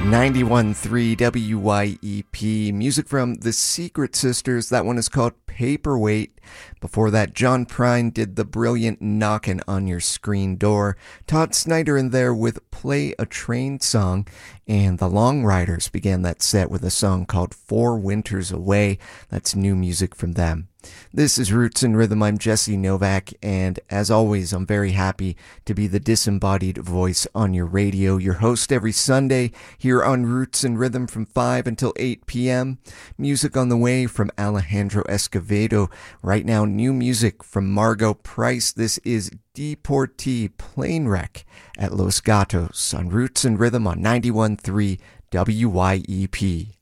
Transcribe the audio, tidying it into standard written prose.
91.3 WYEP. Music from the Secret Sisters. That one is called Paperweight. Before that, John Prine did the brilliant Knockin' on Your Screen Door. Todd Snyder in there with Play a Train Song. And the Long Riders began that set with a song called 4 Winters Away. That's new music from them. This is Roots and Rhythm. I'm Jesse Novak, and as always, I'm very happy to be the disembodied voice on your radio, your host every Sunday here on Roots and Rhythm from 5 until 8 p.m. Music on the way from Alejandro Escovedo. Right now, new music from Margot Price. This is Deportee Plane Wreck at Los Gatos on Roots and Rhythm on 91.3 WYEP.